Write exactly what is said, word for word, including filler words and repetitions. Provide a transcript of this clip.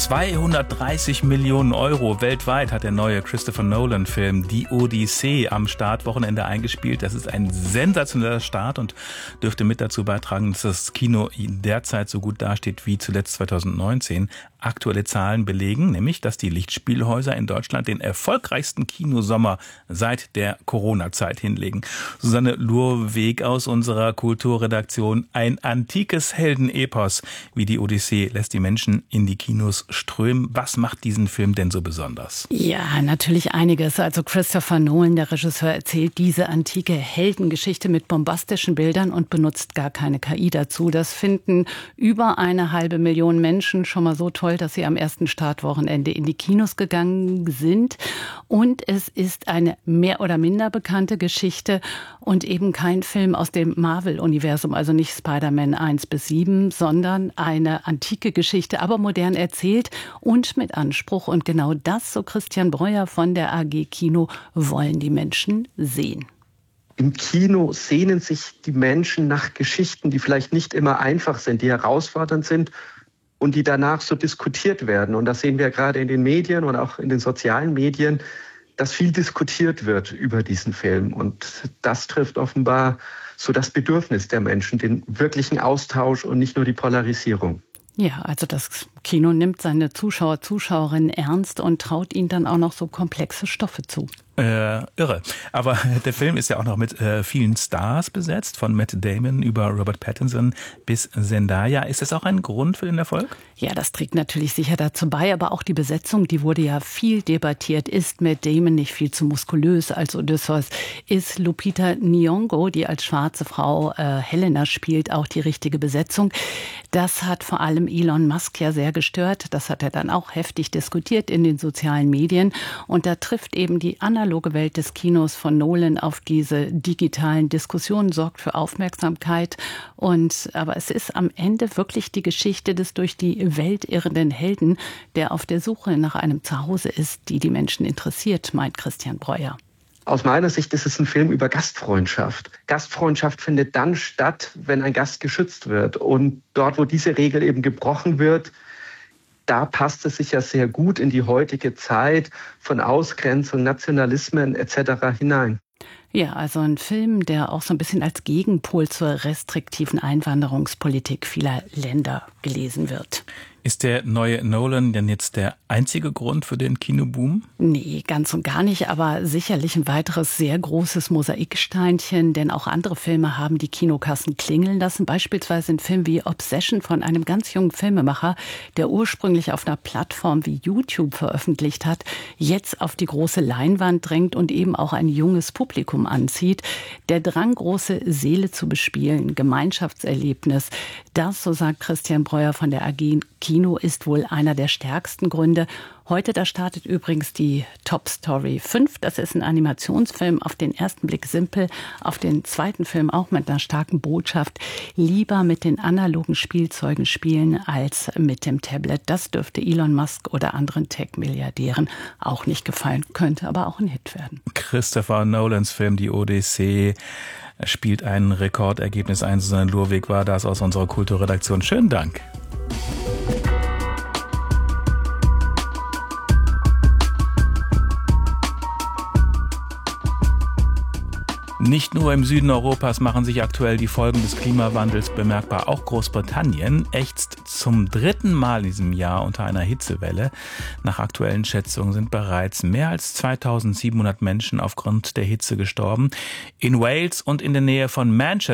zweihundertdreißig Millionen Euro weltweit hat der neue Christopher Nolan-Film Die Odyssee am Startwochenende eingespielt. Das ist ein sensationeller Start und dürfte mit dazu beitragen, dass das Kino derzeit so gut dasteht wie zuletzt zweitausendneunzehn. Aktuelle Zahlen belegen, nämlich, dass die Lichtspielhäuser in Deutschland den erfolgreichsten Kinosommer seit der Corona-Zeit hinlegen. Susanne Lurweg aus unserer Kulturredaktion. Ein antikes Heldenepos wie die Odyssee lässt die Menschen in die Kinos strömen. Was macht diesen Film denn so besonders? Ja, natürlich einiges. Also Christopher Nolan, der Regisseur, erzählt diese antike Heldengeschichte mit bombastischen Bildern und benutzt gar keine K I dazu. Das finden über eine halbe Million Menschen schon mal so toll, dass sie am ersten Startwochenende in die Kinos gegangen sind. Und es ist eine mehr oder minder bekannte Geschichte und eben kein Film aus dem Marvel-Universum, also nicht Spider-Man eins bis sieben, sondern eine antike Geschichte, aber modern erzählt und mit Anspruch. Und genau das, so Christian Breuer von der A G Kino, wollen die Menschen sehen. Im Kino sehnen sich die Menschen nach Geschichten, die vielleicht nicht immer einfach sind, die herausfordernd sind und die danach so diskutiert werden. Und das sehen wir gerade in den Medien und auch in den sozialen Medien, dass viel diskutiert wird über diesen Film. Und das trifft offenbar so das Bedürfnis der Menschen, den wirklichen Austausch und nicht nur die Polarisierung. Ja, also das Kino nimmt seine Zuschauer, Zuschauerinnen ernst und traut ihnen dann auch noch so komplexe Stoffe zu. Äh, irre. Aber der Film ist ja auch noch mit äh, vielen Stars besetzt, von Matt Damon über Robert Pattinson bis Zendaya. Ist das auch ein Grund für den Erfolg? Ja, das trägt natürlich sicher dazu bei, aber auch die Besetzung, die wurde ja viel debattiert. Ist Matt Damon nicht viel zu muskulös als Odysseus? Ist Lupita Nyong'o, die als schwarze Frau äh, Helena spielt, auch die richtige Besetzung? Das hat vor allem Elon Musk ja sehr gestört. Das hat er dann auch heftig diskutiert in den sozialen Medien. Und da trifft eben die analoge Welt des Kinos von Nolan auf diese digitalen Diskussionen, sorgt für Aufmerksamkeit. Und aber es ist am Ende wirklich die Geschichte des durch die Welt irrenden Helden, der auf der Suche nach einem Zuhause ist, die die Menschen interessiert, meint Christian Breuer. Aus meiner Sicht ist es ein Film über Gastfreundschaft. Gastfreundschaft findet dann statt, wenn ein Gast geschützt wird. Und dort, wo diese Regel eben gebrochen wird, da passt es sich ja sehr gut in die heutige Zeit von Ausgrenzung, Nationalismen et cetera hinein. Ja, also ein Film, der auch so ein bisschen als Gegenpol zur restriktiven Einwanderungspolitik vieler Länder gelesen wird. Ist der neue Nolan denn jetzt der einzige Grund für den Kinoboom? Nee, ganz und gar nicht, aber sicherlich ein weiteres sehr großes Mosaiksteinchen, denn auch andere Filme haben die Kinokassen klingeln lassen. Beispielsweise ein Film wie Obsession von einem ganz jungen Filmemacher, der ursprünglich auf einer Plattform wie YouTube veröffentlicht hat, jetzt auf die große Leinwand drängt und eben auch ein junges Publikum anzieht. Der Drang, große Seele zu bespielen, Gemeinschaftserlebnis, das, so sagt Christian Breuer von der A G Kino, ist wohl einer der stärksten Gründe. Heute, da startet übrigens die Top Story fünf. Das ist ein Animationsfilm, auf den ersten Blick simpel, auf den zweiten Film auch mit einer starken Botschaft. Lieber mit den analogen Spielzeugen spielen als mit dem Tablet. Das dürfte Elon Musk oder anderen Tech-Milliardären auch nicht gefallen, könnte aber auch ein Hit werden. Christopher Nolans Film Die Odyssee spielt ein Rekordergebnis ein. Susanne Lurweg war das aus unserer Kulturredaktion. Schönen Dank. Nicht nur im Süden Europas machen sich aktuell die Folgen des Klimawandels bemerkbar. Auch Großbritannien ächzt zum dritten Mal in diesem Jahr unter einer Hitzewelle. Nach aktuellen Schätzungen sind bereits mehr als zweitausendsiebenhundert Menschen aufgrund der Hitze gestorben. In Wales und in der Nähe von Manchester